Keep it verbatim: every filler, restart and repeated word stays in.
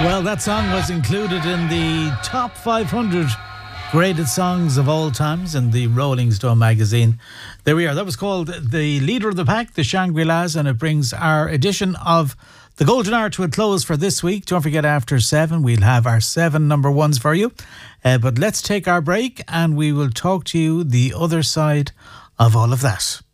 Well, that song was included in the top five hundred graded songs of all times in the Rolling Stone magazine. There we are. That was called The Leader of the Pack, the Shangri-Las, and it brings our edition of the Golden Hour to a close for this week. Don't forget, after seven, we'll have our seven number ones for you. Uh, but let's take our break and we will talk to you the other side of all of that.